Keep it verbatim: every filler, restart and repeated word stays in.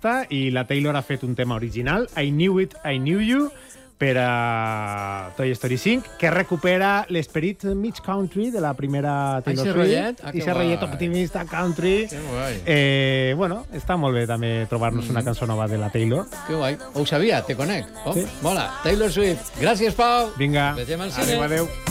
proposta i la Taylor ha fet un tema original, I Knew It, I Knew You, per a Toy Story cinc, que recupera l'esperit mig country de la primera Taylor Eixe Swift. rotllet? Ah, que Eixe rotllet guai. optimista country. Que guai. Eh, bueno, està molt bé també trobar-nos una cançó nova de la Taylor. Que guai. Ho sabia, te conec. Oh, Sí. mola. Taylor Swift. Gràcies, Pau. Vinga, Vegem al cine. adéu, adéu.